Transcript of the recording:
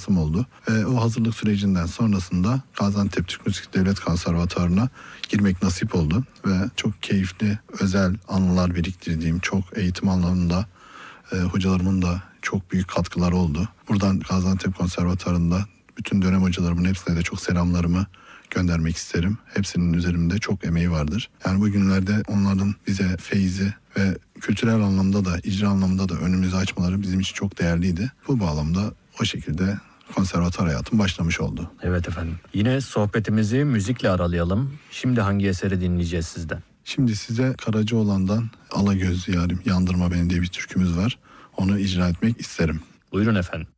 şansım oldu. Ve o hazırlık sürecinden sonrasında Gaziantep Türk Müzik Devlet Konservatuvarı'na girmek nasip oldu. Ve çok keyifli, özel anılar biriktirdiğim, çok eğitim anlamında hocalarımın da çok büyük katkıları oldu. Buradan Gaziantep Konservatuvarı'nda bütün dönem hocalarımın hepsine de çok selamlarımı göndermek isterim. Hepsinin üzerimde çok emeği vardır. Yani bugünlerde onların bize feyzi ve kültürel anlamda da, icra anlamında da önümüzü açmaları bizim için çok değerliydi. Bu bağlamda o şekilde konservatuvar hayatım başlamış oldu. Evet efendim. Yine sohbetimizi müzikle aralayalım. Şimdi hangi eseri dinleyeceğiz sizden? Şimdi size Karacaoğlan'dan Alagöz Yarim Yandırma Beni diye bir türkümüz var. Onu icra etmek isterim. Buyurun efendim.